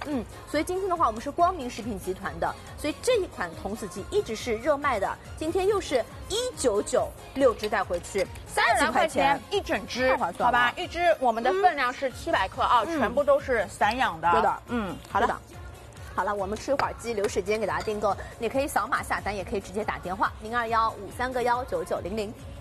所以今天的话，我们是光明食品集团的，所以这一款童子鸡一直是热卖的，今天又是199，6只带回去 30来块钱一整只， 太划算了好吧？一只我们的分量是700克啊，全部都是散养的。 对的， 好的。 好了，我们吃一会儿鸡，留时间给大家订购。你可以扫码下单，也可以直接打电话0215319900。